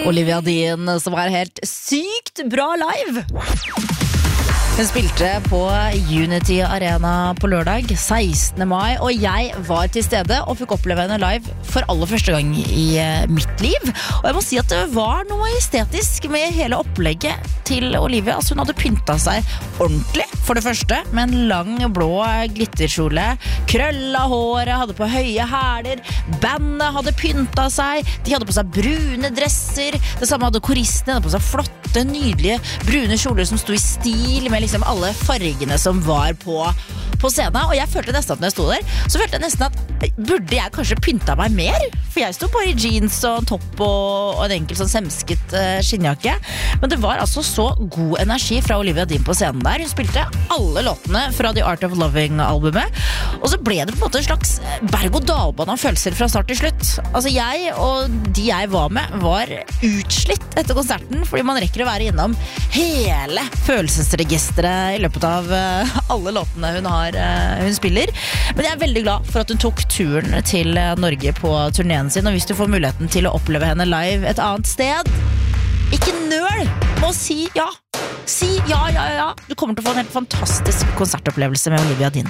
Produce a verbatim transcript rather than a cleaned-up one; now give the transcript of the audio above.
Olivia Dean, som er helt sykt bra live. Hun spilte på Unity Arena på lørdag sekstende mai, og jeg var til stede og fikk oppleve henne live for aller første gang i mitt liv. Og jeg må si at det var noe estetisk med hele opplegget til Olivia. Altså, hun hadde pynta seg ordentlig, for det første, med en lang blå glitterkjole, krølla håret, hadde på høye hæler, bandet hadde pynta seg, de hadde på seg brune dresser, det samme hadde koristene, hadde på seg flotte, nydelige brune kjoler som sto i stil med liksom alle fargene som var på, på scenen. Og jeg følte nesten at når jeg sto der, så følte jeg nesten at burde jeg kanskje pynta meg mer? For jeg sto bare i jeans og en topp og, og en enkel sånn semsket uh, skinnjakke. Men det var altså så god energi fra Olivia Dean på scenen der. Hun spilte alle låtene fra The Art of Loving-albumet. Og så ble det på en måte en slags berg-og-dal-bane av følelser fra start til slutt. Altså jeg og de jeg var med var utslitt etter konserten, fordi man rekker å være innom hele følelsesregisteret i løpet av uh, alle låtene hun, har, uh, hun spiller. Men jeg er veldig glad for at hun tok turen til uh, Norge på turneen sin, og hvis du får muligheten til å oppleve henne live et annet sted, ikke nøl med å si ja. Si ja, ja, ja. Du kommer til å få en helt fantastisk konsertopplevelse med Olivia Dean.